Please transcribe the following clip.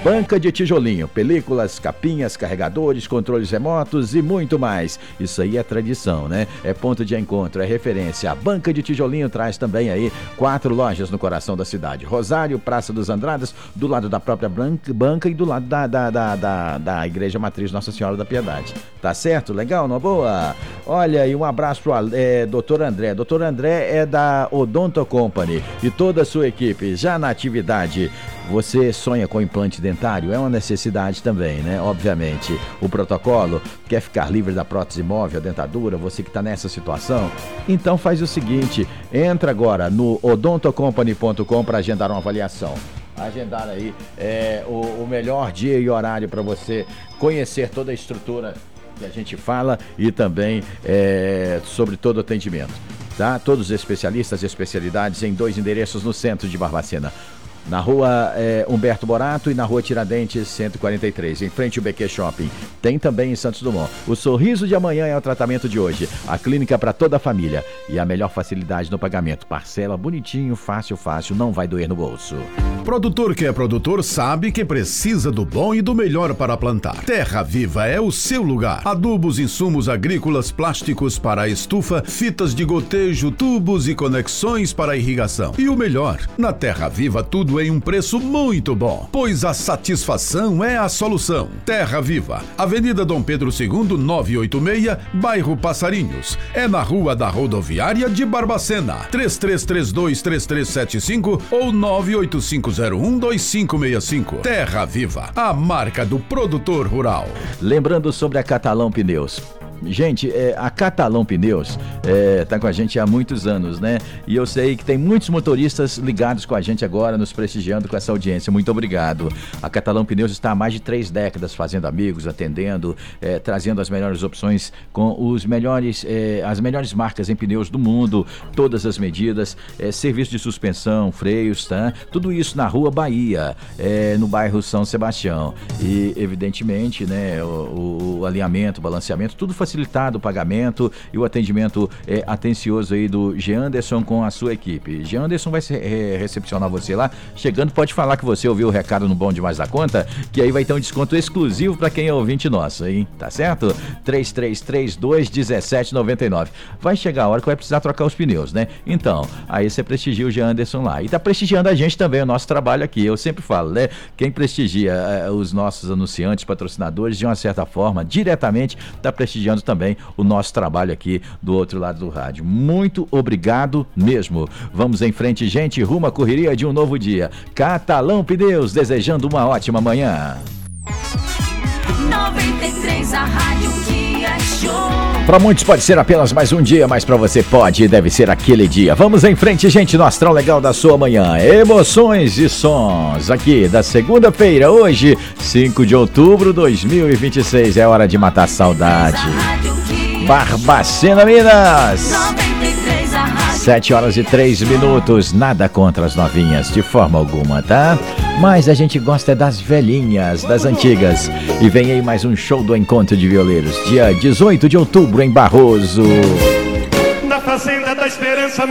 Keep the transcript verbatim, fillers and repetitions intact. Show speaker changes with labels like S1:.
S1: Banca de tijolinho, películas, capinhas, carregadores, controles remotos e muito mais. Isso aí é tradição, né? É ponto de encontro, é referência. A Banca de Tijolinho traz também aí quatro lojas no coração da cidade. Rosário, Praça dos Andradas, do lado da própria banca e do lado da, da, da, da, da Igreja Matriz Nossa Senhora da Piedade. Tá certo? Legal? Não boa? Olha, e um abraço pro é, doutor André. doutor André é da Odonto Company e toda a sua equipe já na atividade. Você sonha com implante dentário? É uma necessidade também, né? Obviamente. O protocolo quer ficar livre da prótese móvel, dentadura, você que está nessa situação? Então faz o seguinte, entra agora no odonto company ponto com para agendar uma avaliação. Agendar aí é, o, o melhor dia e horário para você conhecer toda a estrutura que a gente fala e também é, sobre todo o atendimento. Tá? Todos os especialistas e especialidades em dois endereços no centro de Barbacena. Na rua é, Humberto Borato e na rua Tiradentes cento e quarenta e três, em frente ao B Q Shopping. Tem também em Santos Dumont. O sorriso de amanhã é o tratamento de hoje. A clínica para toda a família. E a melhor facilidade no pagamento. Parcela bonitinho, fácil, fácil, não vai doer no bolso.
S2: Produtor que é produtor sabe que precisa do bom e do melhor para plantar. Terra Viva é o seu lugar. Adubos, insumos agrícolas, plásticos para a estufa, fitas de gotejo, tubos e conexões para a irrigação. E o melhor, na Terra Viva tudo em um preço muito bom, pois a satisfação é a solução. Terra Viva, Avenida Dom Pedro segundo, novecentos e oitenta e seis, bairro Passarinhos. É na Rua da Rodoviária de Barbacena. três três três dois, três três sete cinco ou nove oito cinco zero um, dois cinco seis cinco. Terra Viva, a marca do produtor rural.
S1: Lembrando sobre a Catalão Pneus. Gente, é, a Catalão Pneus é, tá com a gente há muitos anos, né? E eu sei que tem muitos motoristas ligados com a gente agora, nos prestigiando com essa audiência. Muito obrigado. A Catalão Pneus está há mais de três décadas fazendo amigos, atendendo, é, trazendo as melhores opções com os melhores, é, as melhores marcas em pneus do mundo, todas as medidas, é, serviço de suspensão, freios, tá? Tudo isso na Rua Bahia, é, no bairro São Sebastião. E, evidentemente, né, o, o alinhamento, o balanceamento, tudo facilitado. Facilitado o pagamento e o atendimento é, atencioso aí do Geanderson com a sua equipe. Geanderson vai se, é, recepcionar você lá. Chegando, pode falar que você ouviu o recado no Bom Demais da Conta, que aí vai ter um desconto exclusivo para quem é ouvinte nosso, hein? Tá certo? três três três dois, um sete nove nove. Vai chegar a hora que vai precisar trocar os pneus, né? Então, aí você prestigia o Geanderson lá. E tá prestigiando a gente também, o nosso trabalho aqui. Eu sempre falo, né? Quem prestigia é, os nossos anunciantes, patrocinadores, de uma certa forma, diretamente, tá prestigiando também o nosso trabalho aqui do outro lado do rádio. Muito obrigado mesmo. Vamos em frente, gente, rumo à correria de um novo dia. Catalão Pneus, desejando uma ótima manhã.
S3: noventa e três, a rádio que é show.
S1: Para muitos pode ser apenas mais um dia, mas para você pode e deve ser aquele dia. Vamos em frente, gente, no Astral Legal da sua manhã. Emoções e sons aqui da segunda-feira, hoje, cinco de outubro de dois mil e vinte e seis. É hora de matar a saudade. Barbacena, Minas. sete horas e três minutos. Nada contra as novinhas, de forma alguma, tá? Mas a gente gosta das velhinhas, das antigas. E vem aí mais um show do Encontro de Violeiros, dia dezoito de outubro em Barroso.
S4: Na Fazenda da Esperança.